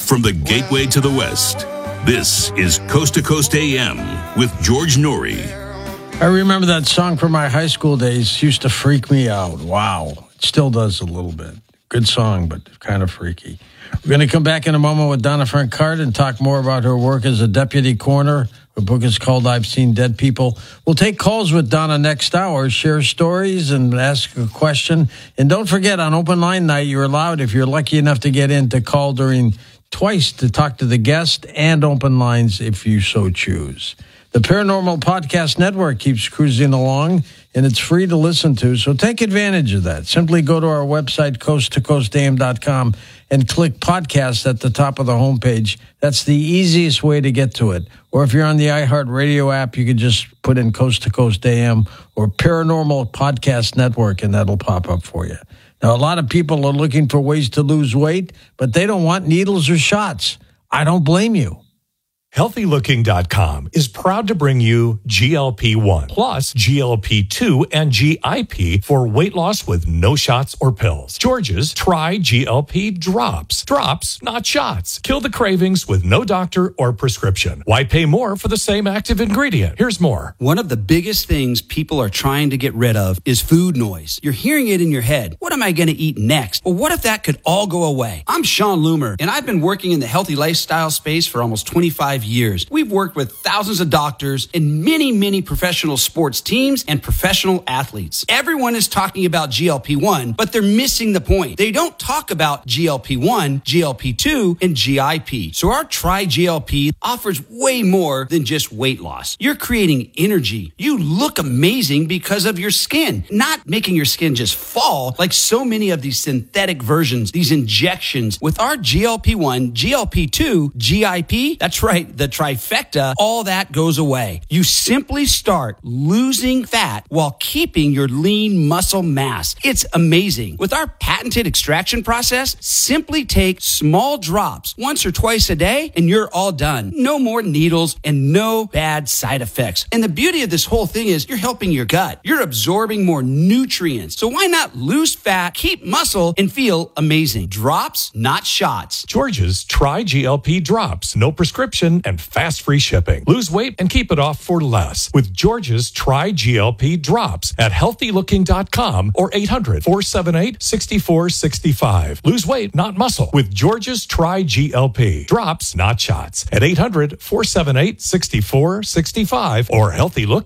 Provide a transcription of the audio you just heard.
from the gateway to the West, this is Coast to Coast AM with George Noory. I remember that song from my high school days. Used to freak me out. Wow. It still does a little bit. Good song, but kind of freaky. We're going to come back in a moment with Donna Francard and talk more about her work as a deputy coroner. Her book is called I've Seen Dead People. We'll take calls with Donna next hour, share stories, and ask a question. And don't forget, on open line night, you're allowed, if you're lucky enough to get in, to call during twice to talk to the guest, and open lines if you so choose. The Paranormal Podcast Network keeps cruising along, and it's free to listen to, so take advantage of that. Simply go to our website, coasttocoastam.com, and click podcast at the top of the homepage. That's the easiest way to get to it. Or if you're on the iHeartRadio app, you can just put in Coast to Coast AM or Paranormal Podcast Network, and that'll pop up for you. Now, a lot of people are looking for ways to lose weight, but they don't want needles or shots. I don't blame you. HealthyLooking.com is proud to bring you GLP-1 plus GLP-2 and GIP for weight loss with no shots or pills. George's Try GLP Drops. Drops, not shots. Kill the cravings with no doctor or prescription. Why pay more for the same active ingredient? Here's more. One of the biggest things people are trying to get rid of is food noise. You're hearing it in your head. What am I going to eat next? Well, what if that could all go away? I'm Sean Loomer, and I've been working in the healthy lifestyle space for almost 25 years. We've worked with thousands of doctors and many professional sports teams and professional athletes. Everyone is talking about GLP-1, but they're missing the point. They don't talk about GLP-1, GLP-2, and GIP. So our Try GLP offers way more than just weight loss. You're creating energy. You look amazing because of your skin, not making your skin just fall like so many of these synthetic versions, these injections. With our GLP-1, GLP-2, GIP, that's right, the trifecta, all that goes away. You simply start losing fat while keeping your lean muscle mass. It's amazing. With our patented extraction process, simply take small drops once or twice a day and you're all done. No more needles and no bad side effects. And the beauty of this whole thing is you're helping your gut. You're absorbing more nutrients. So why not lose fat, keep muscle, and feel amazing? Drops, not shots. George's Try GLP Drops. No prescription and fast free shipping. Lose weight and keep it off for less with George's Try GLP Drops at healthylooking.com or 800-478-6465. Lose weight, not muscle, with George's Try GLP Drops, not shots, at 800-478-6465 or healthylooking.com.